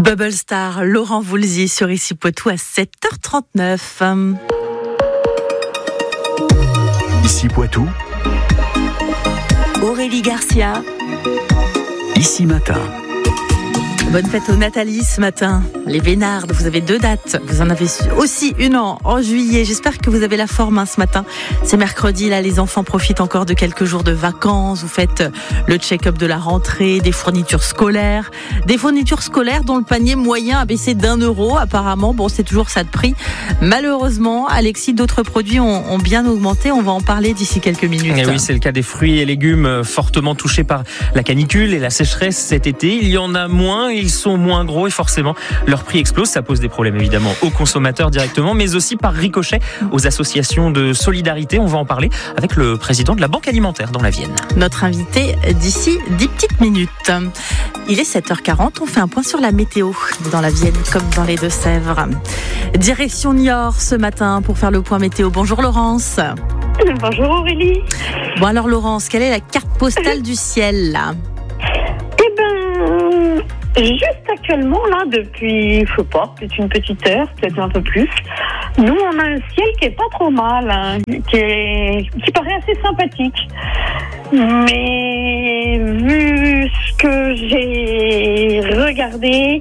Bubble Star, Laurent Voulzy sur Ici Poitou à 7h39. Ici Poitou, Aurélie Garcia. Ici Matin. Bonne fête aux Nathalie ce matin. Les Vénardes, vous avez 2 dates. Vous en avez aussi une en juillet. J'espère que vous avez la forme ce matin. C'est mercredi, là, les enfants profitent encore de quelques jours de vacances. Vous faites le check-up de la rentrée, des fournitures scolaires. Des fournitures scolaires dont le panier moyen a baissé d'€1 apparemment. Bon, c'est toujours ça de prix. Malheureusement, Alexis, d'autres produits ont bien augmenté. On va en parler d'ici quelques minutes. Et oui, c'est le cas des fruits et légumes fortement touchés par la canicule et la sécheresse cet été. Il y en a moins, ils sont moins gros et forcément leur prix explose. Ça pose des problèmes évidemment aux consommateurs directement, mais aussi par ricochet aux associations de solidarité. On va en parler avec le président de la Banque alimentaire dans la Vienne. Notre invité d'ici 10 petites minutes. Il est 7h40, on fait un point sur la météo dans la Vienne comme dans les Deux-Sèvres. Direction Niort ce matin pour faire le point météo. Bonjour Laurence. Bonjour Aurélie. Bon alors Laurence, quelle est la carte postale du ciel là ? Juste actuellement, là, depuis, je sais pas, peut-être une petite heure, peut-être un peu plus, nous, on a un ciel qui est pas trop mal, hein, qui paraît assez sympathique. Mais, vu ce que j'ai regardé,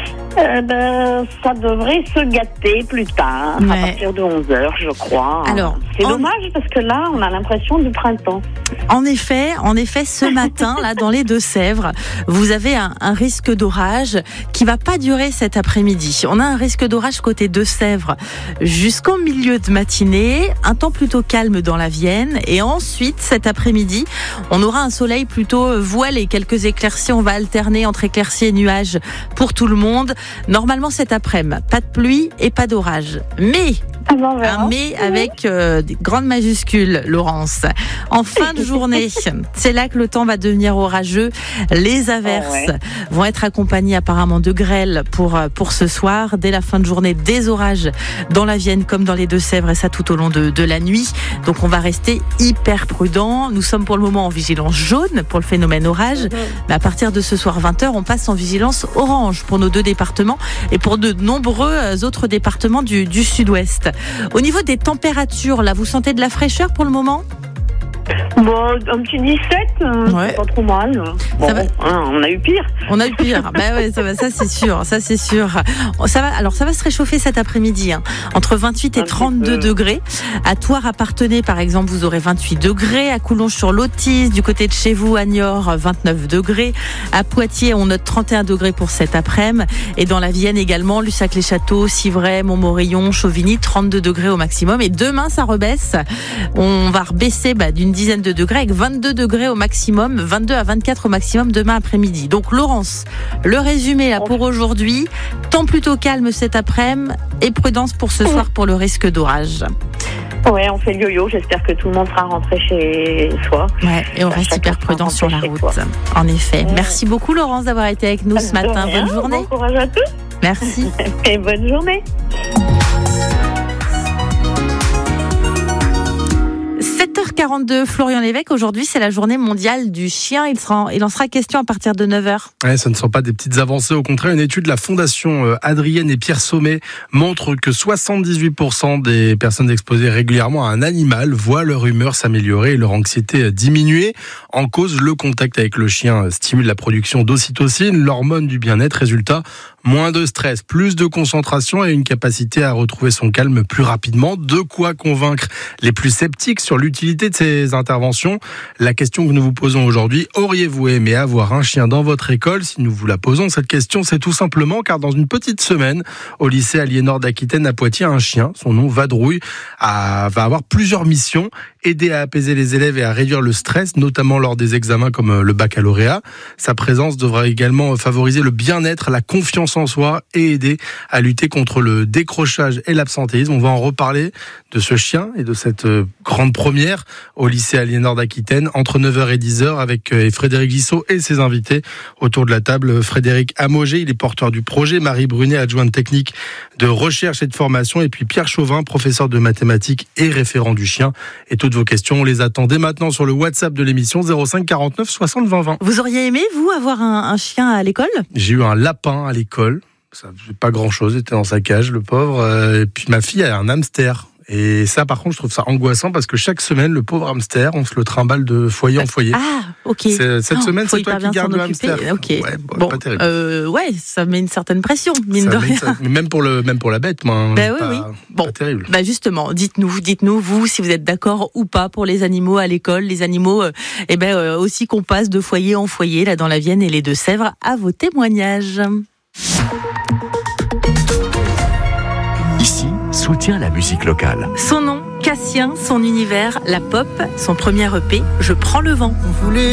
ça devrait se gâter plus tard, à partir de 11h, je crois. Alors, c'est dommage parce que là, on a l'impression du printemps. En effet, ce matin, là, dans les Deux-Sèvres, vous avez un risque d'orage qui va pas durer cet après-midi. On a un risque d'orage côté Deux-Sèvres jusqu'en milieu de matinée, un temps plutôt calme dans la Vienne, et ensuite, cet après-midi, on aura un soleil plutôt voilé. Quelques éclaircies, on va alterner entre éclaircies et nuages pour tout le monde. Normalement, cet après-midi, pas de pluie et pas d'orage. Mais un mais avec des grandes majuscules, Laurence. En fin de journée, c'est là que le temps va devenir orageux. Les averses vont être accompagnées apparemment de grêle pour ce soir. Dès la fin de journée, des orages dans la Vienne comme dans les Deux-Sèvres, et ça tout au long de la nuit. Donc on va rester hyper prudent. Nous sommes pour le moment en vigilance jaune pour le phénomène orage. Mais à partir de ce soir 20h, on passe en vigilance orange pour nos 2 départements et pour de nombreux autres départements du sud-ouest. Au niveau des températures, là, vous sentez de la fraîcheur pour le moment ? Bon, un petit 17, c'est pas trop mal. Bon, on a eu pire. On a eu pire. Ça c'est sûr. Ça va se réchauffer cet après-midi, entre 28 et 32 degrés. À Thouars-Appartenay, par exemple, vous aurez 28 degrés. À Coulonges-sur-Lotis, du côté de chez vous, à Niort, 29 degrés. À Poitiers, on note 31 degrés pour cet après-midi. Et dans la Vienne également, Lussac-les-Châteaux, Civray, Montmorillon, Chauvigny, 32 degrés au maximum. Et demain, ça rebaisse. On va rebaisser d'une dizaine de degrés avec 22 degrés au maximum, 22 à 24 au maximum demain après-midi. Donc Laurence, le résumé là pour aujourd'hui, temps plutôt calme cet après-midi et prudence pour ce soir pour le risque d'orage. Ouais, on fait le yo-yo, j'espère que tout le monde sera rentré chez soi. Ouais, et on reste hyper prudent sur la route. En effet. Merci beaucoup Laurence d'avoir été avec nous ce matin. Bonne journée. Bon courage à tous. Merci. Et bonne journée. 7h42, Florian Lévesque, aujourd'hui c'est la journée mondiale du chien, il en sera question à partir de 9h. Ouais, ce ne sont pas des petites avancées, au contraire, une étude de la Fondation Adrienne et Pierre Sommet montre que 78% des personnes exposées régulièrement à un animal voient leur humeur s'améliorer et leur anxiété diminuer. En cause, le contact avec le chien stimule la production d'ocytocine, l'hormone du bien-être. Résultat, moins de stress, plus de concentration et une capacité à retrouver son calme plus rapidement. De quoi convaincre les plus sceptiques sur l'utilité de ces interventions. La question que nous vous posons aujourd'hui, auriez-vous aimé avoir un chien dans votre école ? Si nous vous la posons, cette question, c'est tout simplement car dans une petite semaine, au lycée Aliénor d'Aquitaine à Poitiers, un chien, son nom Vadrouille, va avoir plusieurs missions. Aider à apaiser les élèves et à réduire le stress, notamment lors des examens comme le baccalauréat. Sa présence devra également favoriser le bien-être, la confiance en soi et aider à lutter contre le décrochage et l'absentéisme. On va en reparler de ce chien et de cette grande première au lycée Aliénor d'Aquitaine entre 9h et 10h avec Frédéric Gissot et ses invités autour de la table. Frédéric Amogé, il est porteur du projet. Marie Brunet, adjointe technique de recherche et de formation. Et puis Pierre Chauvin, professeur de mathématiques et référent du chien. Et toutes vos questions, on les attend dès maintenant sur le WhatsApp de l'émission 05 49 60 20 20. Vous auriez aimé, vous, avoir un chien à l'école ? J'ai eu un lapin à l'école. Ça faisait pas grand-chose, il était dans sa cage, le pauvre. Et puis ma fille a un hamster. Et ça, par contre, je trouve ça angoissant parce que chaque semaine, le pauvre hamster, on se le trimballe de foyer en foyer. Ah, ok. Cette semaine, c'est toi qui gardes le hamster. Okay. Ouais, bon, pas terrible. Ouais, ça met une certaine pression, mine de rien. Mais même pour la bête, moi. Oui. Bon, pas terrible. Justement, dites-nous, vous, si vous êtes d'accord ou pas pour les animaux à l'école, les animaux, aussi qu'on passe de foyer en foyer, là, dans la Vienne et les Deux-Sèvres, à vos témoignages. Ici, soutient la musique locale. Son nom, Cassien, son univers, la pop, son premier EP, Je prends le vent.